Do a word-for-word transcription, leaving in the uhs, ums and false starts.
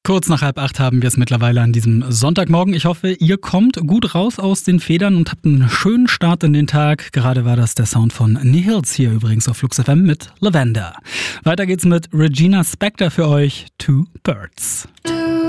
Kurz nach halb acht haben wir es mittlerweile an diesem Sonntagmorgen. Ich hoffe, ihr kommt gut raus aus den Federn und habt einen schönen Start in den Tag. Gerade war das der Sound von Nihils hier übrigens auf Flux F M mit Lavender. Weiter geht's mit Regina Spektor für euch, Two Birds.